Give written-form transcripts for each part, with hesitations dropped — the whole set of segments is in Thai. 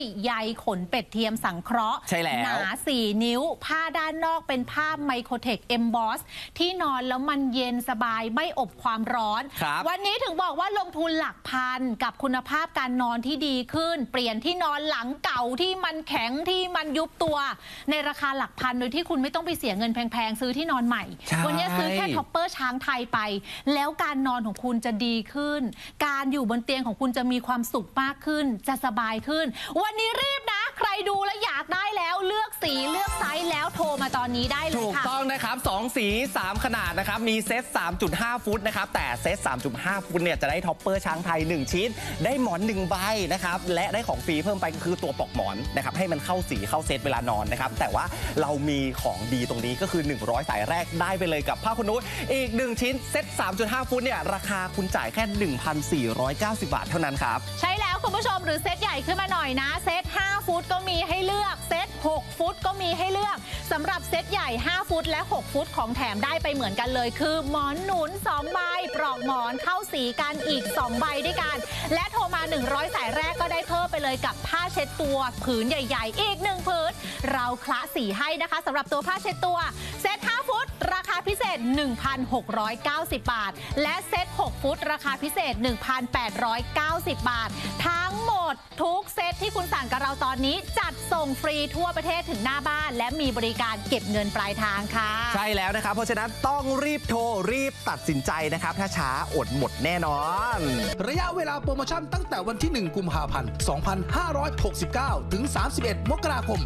ใยขนเป็ดเทียมสังเคราะห์ใช่แล้วหนา4 นิ้วผ้าด้านนอกเป็นผ้าไมโครเทคเอมบอสที่นอนแล้วมันเย็นสบายไม่อบความร้อนวันนี้ถึงบอกว่าลงทุนหลักพันกับคุณภาพการนอนที่ดีขึ้นเปลี่ยนที่นอนหลังเก่าที่มันแข็งที่มันยุบตัวในราคาหลักพันโดยที่คุณไม่ต้องไปเสียเงินแพงๆซื้อที่นอนใหม่วันนี้ซื้อแค่ท็อปเปอร์ช้างไทยไปแล้วการนอนของคุณจะดีขึ้นการอยู่บนเตียงของคุณจะมีความสุขมากขึ้นจะสบายขึ้นวันนี้รีบนะใครดูแล้วอยากได้แล้วเลือกสีเลือกไซส์แล้วโทรมาตอนนี้ได้เลยค่ะถูกต้องนะครับ2สี3ขนาดนะครับมีเซต 3.5 ฟุตนะครับแต่เซต 3.5 ฟุตเนี่ยจะได้ท็อปเปอร์ช้างไทย1ชิ้นได้หมอน1ใบนะครับและได้ของฟรีเพิ่มไปก็คือตัวปลอกหมอนนะครับให้มันเข้าสีเข้าเซตเวลานอนนะครับแต่ว่าเรามีของดีตรงนี้ก็คือ100สายแรกได้ไปเลยกับผ้าขนหนูอีก1ชิ้นเซต 3.5 ฟุตเนี่ยราคาคุณจ่ายแค่ 1,490 บาทเท่านั้นครับใช่แล้วคุณผู้ชมหรือเซตใหญ่ขึ้นมาหน่อยนะเซต5 ฟุตก็มีให้เลือกเซต6 ฟุตก็มีให้เลือกสำหรับเซตใหญ่5 ฟุตและ6 ฟุตของแถมได้ไปเหมือนกันเลยคือหมอนหนุน2ใบปลอกหมอนเข้าสีกันอีก2ใบด้วยกันและโทรมา100สายแรกก็ได้เพิ่มไปเลยกับผ้าเช็ดตัวผืนใหญ่ๆอีก1ผืนเราคละสีให้นะคะสำหรับตัวผ้าเช็ดตัวเซต5 ฟุตราคาพิเศษ 1,690 บาทและเซต6 ฟุตราคาพิเศษ 1,890 บาททั้งหมดทุกเซตที่คุณสั่งกับเราตอนนี้จัดส่งฟรีทั่วประเทศถึงหน้าบ้านและมีบริการเก็บเงินปลายทางค่ะใช่แล้วนะครับเพราะฉะนั้นต้องรีบโทรรีบตัดสินใจนะครับถ้าช้าอดหมดแน่นอนระยะเวลาโปรโมชั่นตั้งแต่วันที่1กุมภาพันธ์2569ถึง31มกราคม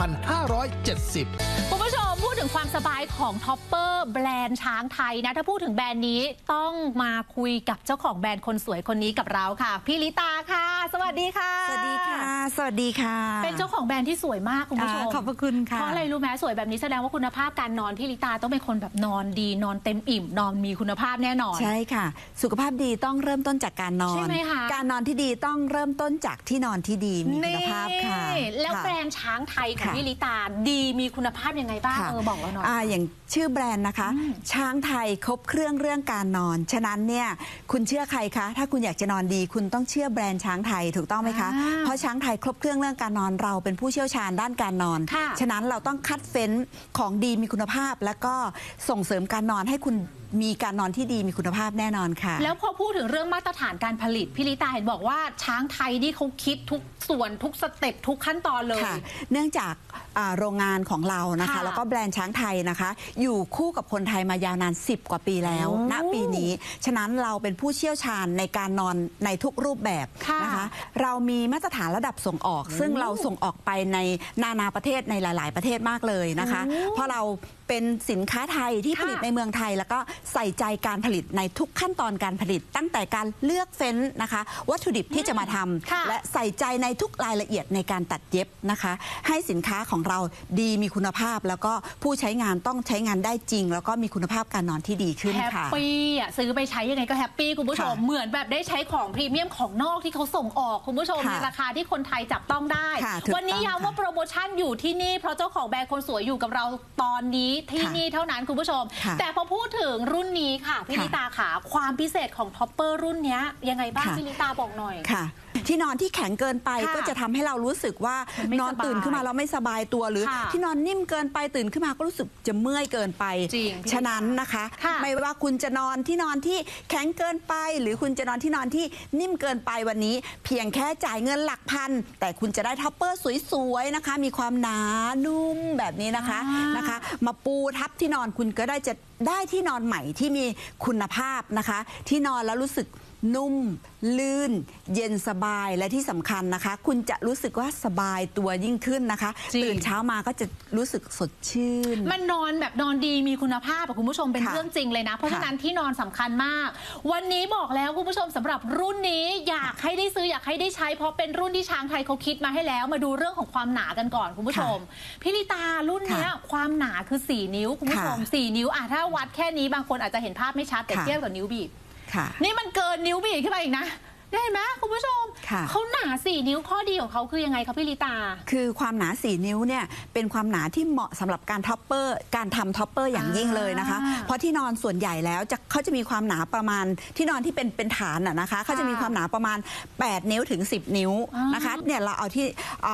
2570 คุณผู้ชมพูดถึงความสบายของท็อปเปอร์แบรนด์ช้างไทยนะถ้าพูดถึงแบรนด์นี้ต้องมาคุยกับเจ้าของแบรนด์คนสวยคนนี้กับเราค่ะพี่ลิตาค่ะสวัสดีค่ะสวัสดีค่ะสวัสดีค่ะเป็นเจ้าของแบรนด์ที่สวยมากคุณผู้ชมขอบพระคุณค่ะเพราะอะไรรู้ไหมสวยแบบนี้แสดงว่าคุณภาพการนอนพี่ลิตาต้องเป็นคนแบบนอนดีนอนเต็มอิ่มนอนมีคุณภาพแน่นอนใช่ค่ะสุขภาพดีต้องเริ่มต้นจากการนอนใช่ไหมคะการนอนที่ดีต้องเริ่มต้นจากที่นอนที่ดีมีคุณภาพค่ะแล้วแบรนด์ช้างไทยของพี่ลิตาดีมีคุณภาพยังไงบ้างบอกเราหน่อยอย่างชื่อแบรนด์นะคะช้างไทยครบเครื่องเรื่องการนอนฉะนั้นเนี่ยคุณเชื่อใครคะถ้าคุณอยากจะนอนดีคุณต้องเชื่อแบรนด์ช้างไทยถูกต้องไหมคะเพราะช้างไทยครบเครื่องเรื่องการนอนเราเป็นผู้เชี่ยวชาญด้านการนอนฉะนั้นเราต้องคัดเฟ้นของดีมีคุณภาพแล้วก็ส่งเสริมการนอนให้คุณมีการนอนที่ดีมีคุณภาพแน่นอนค่ะแล้วพอพูดถึงเรื่องมาตรฐานการผลิตพี่ลิตาเห็นบอกว่าช้างไทยนี่เขาคิดทุกส่วนทุกสเต็ปทุกขั้นตอนเลยเนื่องจากโรงงานของเรานะคะแล้วก็แบรนด์ช้างไทยนะคะอยู่คู่กับคนไทยมายาวนาน10 กว่าปีแล้วณปีนี้ฉะนั้นเราเป็นผู้เชี่ยวชาญในการนอนในทุกรูปแบบนะคะเรามีมาตรฐานระดับส่งออกซึ่งเราส่งออกไปในนานาประเทศในหลายๆประเทศมากเลยนะคะเพราะเราเป็นสินค้าไทยที่ผลิตในเมืองไทยแล้วก็ใส่ใจการผลิตในทุกขั้นตอนการผลิตตั้งแต่การเลือกเฟ้นนะคะวัตถุดิบที่จะมาทำและใส่ใจในทุกรายละเอียดในการตัดเย็บนะคะให้สินค้าของเราดีมีคุณภาพแล้วก็ผู้ใช้งานต้องใช้งานได้จริงแล้วก็มีคุณภาพการนอนที่ดีขึ้นค่ะแฮปปี้ซื้อไปใช้ยังไงก็แฮปปี้คุณผู้ชมเหมือนแบบได้ใช้ของพรีเมียมของนอกที่เขาส่งออกคุณผู้ชมในราคาที่คนไทยจับต้องได้วันนี้ย้ำว่าโปรโมชั่นอยู่ที่นี่เพราะเจ้าของแบรนด์คนสวยอยู่กับเราตอนนี้ที่นี่เท่านั้นคุณผู้ชมแต่พอพูดถึงรุ่นนี้ค่ะพี่ลิตาขาความพิเศษของท็อปเปอร์รุ่นนี้ยังไงบ้างพี่ลิตาบอกหน่อยค่ะที่นอนที่แข็งเกินไปก็จะทำให้เรารู้สึกว่านอนตื่นขึ้นมาเราไม่สบายตัวหรือที่นอนนิ่มเกินไปตื่นขึ้นมาก็รู้สึกจะเมื่อยเกินไปฉะนั้นนะคะไม่ว่าคุณจะนอนที่นอนที่แข็งเกินไปหรือคุณจะนอนที่นอนที่นิ่มเกินไปวันนี้เพียงแค่จ่ายเงินหลักพันแต่คุณจะได้ท็อปเปอร์สวยๆนะคะมีความหนานุ่มแบบนี้นะคะมาปูทับที่นอนคุณก็จะได้ที่นอนใหม่ที่มีคุณภาพนะคะที่นอนแล้วรู้สึกนุ่มลื่นเย็นสบายและที่สำคัญนะคะคุณจะรู้สึกว่าสบายตัวยิ่งขึ้นนะคะตื่นเช้ามาก็จะรู้สึกสดชื่นมันนอนแบบนอนดีมีคุณภาพคุณผู้ชมเป็นเรื่องจริงเลยนะเพราะฉะนั้นที่นอนสำคัญมากวันนี้บอกแล้วคุณผู้ชมสำหรับรุ่นนี้อยากให้ได้ซื้ออยากให้ได้ใช้เพราะเป็นรุ่นที่ช้างไทยเขาคิดมาให้แล้วมาดูเรื่องของความหนากันก่อนคุณผู้ชมพี่ลิตารุ่นนี้ความหนาคือ4 นิ้วคุณผู้ชม4 นิ้วถ้าวัดแค่นี้บางคนอาจจะเห็นภาพไม่ชัดแต่เทียบกับนิ้วบีบนี่มันเกินนิ้วบีบขึ้นไปอีกนะได้ไหมคุณผู้ชมเขาหนา4 นิ้วข้อดีของเขาคือยังไงคะพี่ลิตาคือความหนา4 นิ้วเนี่ยเป็นความหนาที่เหมาะสำหรับการท็อปเปอร์การทำท็อปเปอร์อย่างยิ่งเลยนะคะเพราะที่นอนส่วนใหญ่แล้วเขาจะมีความหนาประมาณที่นอนที่เป็นฐานนะคะเขาจะมีความหนาประมาณ8 นิ้วถึง10 นิ้วนะคะเนี่ยเราเอาที่